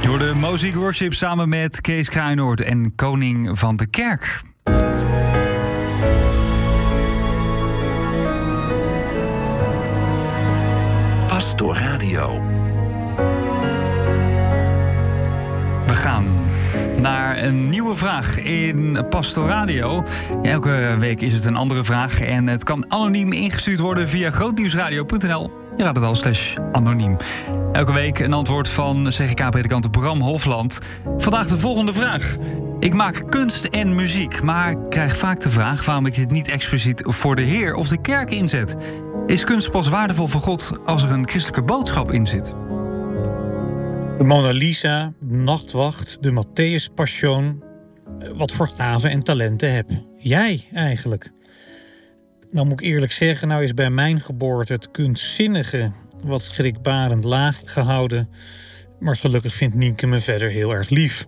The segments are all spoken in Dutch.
Door de Mosaic Worship samen met Kees Kruinoord en Koning van de Kerk. Pastoradio. We gaan naar een nieuwe vraag in Pastoradio. Elke week is het een andere vraag en het kan anoniem ingestuurd worden via grootnieuwsradio.nl. Je raadt het al, /anoniem. Elke week een antwoord van CGK-predikant Bram Hofland. Vandaag de volgende vraag. Ik maak kunst en muziek, maar ik krijg vaak de vraag waarom ik dit niet expliciet voor de Heer of de kerk inzet. Is kunst pas waardevol voor God als er een christelijke boodschap in zit? De Mona Lisa, de Nachtwacht, de Matthäus Passion. Wat voor gaven en talenten heb jij eigenlijk? Nou moet ik eerlijk zeggen, nou is bij mijn geboorte het kunstzinnige wat schrikbarend laag gehouden. Maar gelukkig vindt Nienke me verder heel erg lief.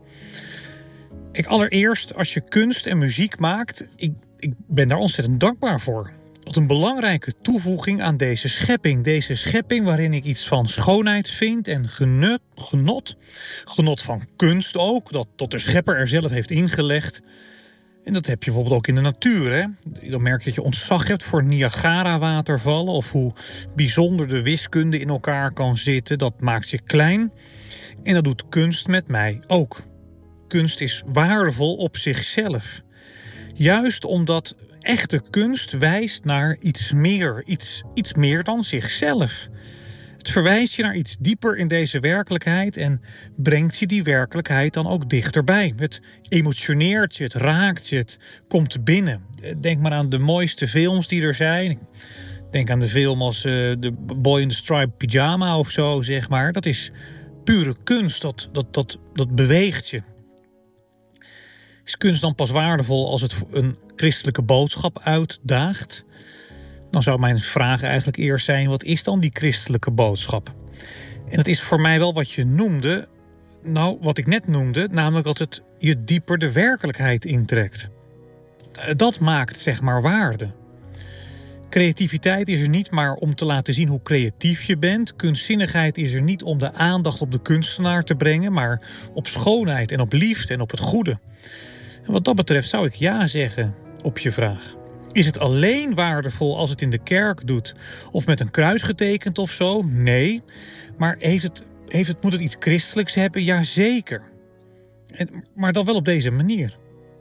Allereerst, als je kunst en muziek maakt, ik ben daar ontzettend dankbaar voor. Wat een belangrijke toevoeging aan deze schepping. Deze schepping waarin ik iets van schoonheid vind en genot. Genot van kunst ook, dat de schepper er zelf heeft ingelegd. En dat heb je bijvoorbeeld ook in de natuur. Hè? Dan merk je dat je ontzag hebt voor Niagara-watervallen of hoe bijzonder de wiskunde in elkaar kan zitten. Dat maakt je klein. En dat doet kunst met mij ook. Kunst is waardevol op zichzelf. Juist omdat echte kunst wijst naar iets meer. Iets meer dan zichzelf. Het verwijst je naar iets dieper in deze werkelijkheid en brengt je die werkelijkheid dan ook dichterbij. Het emotioneert je, het raakt je, het komt binnen. Denk maar aan de mooiste films die er zijn. Denk aan de film als The Boy in the Striped Pyjama of zo, zeg maar. Dat is pure kunst, dat beweegt je. Is kunst dan pas waardevol als het een christelijke boodschap uitdaagt? Dan zou mijn vraag eigenlijk eerst zijn, wat is dan die christelijke boodschap? En dat is voor mij wel wat je noemde, wat ik net noemde, namelijk dat het je dieper de werkelijkheid intrekt. Dat maakt zeg maar waarde. Creativiteit is er niet maar om te laten zien hoe creatief je bent. Kunstzinnigheid is er niet om de aandacht op de kunstenaar te brengen, maar op schoonheid en op liefde en op het goede. En wat dat betreft zou ik ja zeggen op je vraag. Is het alleen waardevol als het in de kerk doet of met een kruis getekend of zo? Nee. Maar moet het iets christelijks hebben? Jazeker. Maar dan wel op deze manier.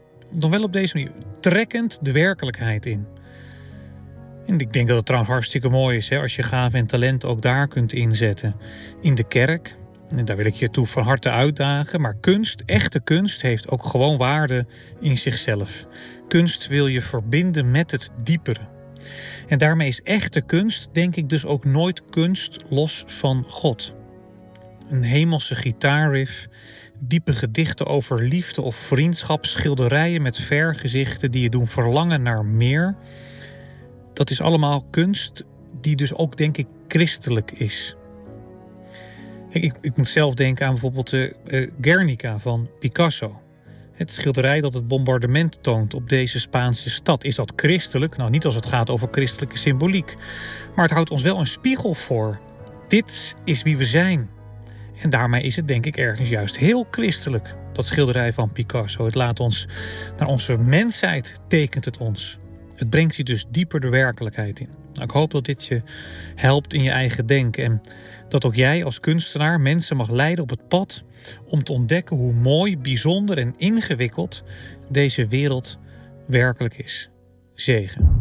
Trekkend de werkelijkheid in. En ik denk dat het trouwens hartstikke mooi is, hè, als je gaven en talent ook daar kunt inzetten. In de kerk. En daar wil ik je toe van harte uitdagen. Maar kunst, echte kunst, heeft ook gewoon waarde in zichzelf. Kunst wil je verbinden met het diepere. En daarmee is echte kunst, denk ik, dus ook nooit kunst los van God. Een hemelse gitaarriff, diepe gedichten over liefde of vriendschap, schilderijen met vergezichten die je doen verlangen naar meer. Dat is allemaal kunst die dus ook, denk ik, christelijk is. Ik moet zelf denken aan bijvoorbeeld de Guernica van Picasso. Het schilderij dat het bombardement toont op deze Spaanse stad. Is dat christelijk? Nou, niet als het gaat over christelijke symboliek. Maar het houdt ons wel een spiegel voor. Dit is wie we zijn. En daarmee is het denk ik ergens juist heel christelijk. Dat schilderij van Picasso. Het laat ons naar onze mensheid, tekent het ons. Het brengt je dus dieper de werkelijkheid in. Nou, ik hoop dat dit je helpt in je eigen denken. En dat ook jij als kunstenaar mensen mag leiden op het pad om te ontdekken hoe mooi, bijzonder en ingewikkeld deze wereld werkelijk is. Zegen.